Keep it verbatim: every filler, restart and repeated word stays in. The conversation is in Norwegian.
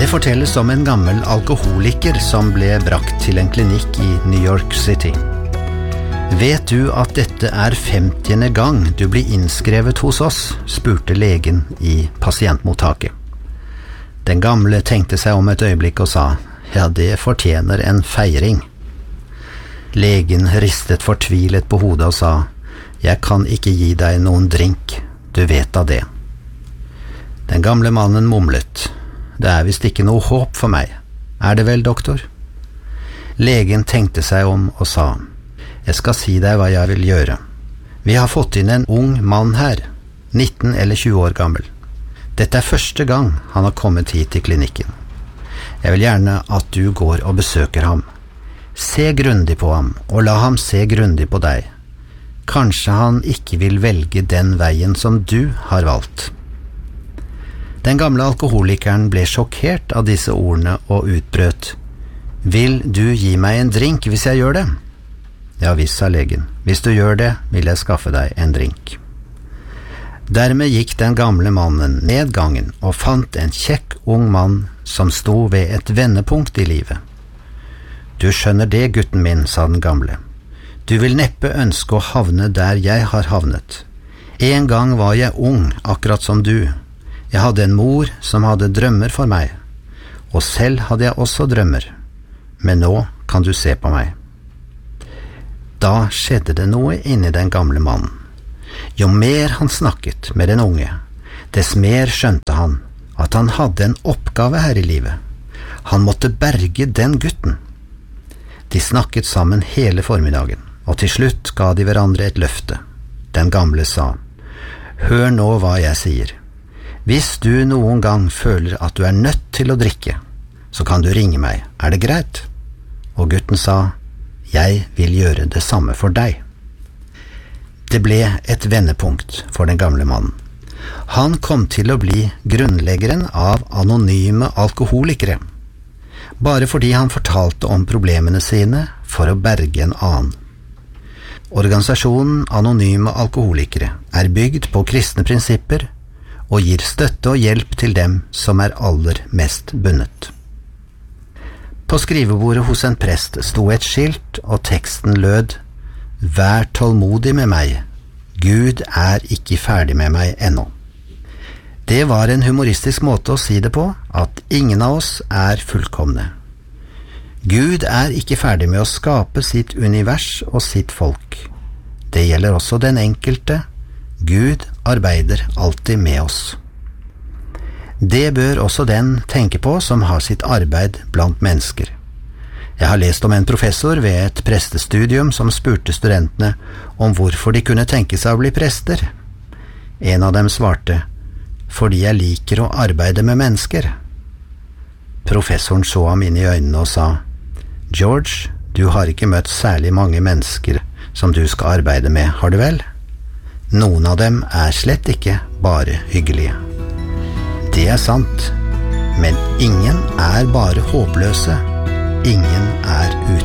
Det fortelles om en gammel alkoholiker som ble brakt til en klinikk i New York City. Vet du at dette er femtiende gang du blir innskrevet hos oss, spurte legen i pasientmottaket. Den gamle tenkte seg om et øyeblikk og sa, ja, det fortjener en feiring. Legen ristet fortvilet på hodet og sa, jeg kan ikke gi deg noen drink, du vet av det. Den gamle mannen mumlet, det er vist ikke noe håp for meg, er det vel, doktor? Legen tenkte seg om og sa, jeg skal si deg hva jeg vil gjøre. Vi har fått inn en ung mann her, nitten eller tjue år gammel. Dette er første gang han har kommet hit til klinikken. Jeg vil gjerne at du går og besøker ham. Se grundig på ham, og la ham se grundig på deg. Kanskje han ikke vil velge den veien som du har valgt. Den gamle alkoholikeren ble sjokkert av disse ordene og utbrøt. Vil du gi meg en drink hvis jeg gjør det? Ja visst, sa legen. Hvis du gjør det, vil jeg skaffe deg en drink. Dermed gikk den gamle mannen ned gangen og fant en kjekk ung mann som sto ved et vendepunkt i livet. Du skjønner det, gutten min, sa den gamle. Du vil neppe ønske å havne der jeg har havnet. En gang var jeg ung, akkurat som du. Jeg hadde en mor som hadde drømmer for meg, og selv hadde jeg også drømmer. Men nå kan du se på meg. Da skjedde det noe inni den gamle mannen. Jo mer han snakket med den unge, dess mer skjønte han at han hadde en oppgave her i livet. Han måtte berge den gutten. De snakket sammen hele formiddagen, og til slutt ga de hverandre et løfte. Den gamle sa, hør nå hva jeg sier. Hvis du noen gang føler at du er nødt til å drikke, så kan du ringe meg, er det greit? Og gutten sa, jeg vil gjøre det samme for deg. Det ble et vendepunkt for den gamle mannen. Han kom til å bli grunnleggeren av anonyme alkoholikere, bare fordi han fortalte om problemene sine for å berge en annen. Organisasjonen Anonyme Alkoholikere er bygd på kristne prinsipper og gir støtte og hjelp til dem som er aller mest bundet. På skrivebordet hos en prest sto et skilt, og teksten lød, vær tålmodig med meg, Gud er ikke ferdig med meg ennå. Det var en humoristisk måte å si det på, at ingen av oss er fullkomne. Gud er ikke ferdig med å skape sitt univers og sitt folk. Det gjelder også den enkelte. Gud arbeider alltid med oss. Det bør også den tenke på som har sitt arbeid blant mennesker. Jeg har lest om en professor ved et prestestudium som spurte studentene om hvorfor de kunne tenke seg å bli prester. En av dem svarte, fordi jeg liker å arbeide med mennesker. Professoren så ham inn i øynene og sa, George, du har ikke møtt særlig mange mennesker som du skal arbeide med, har du vel? Noen av dem er slett ikke bare hyggelige. Det er sant, men ingen er bare håpløse. Ingen er ute.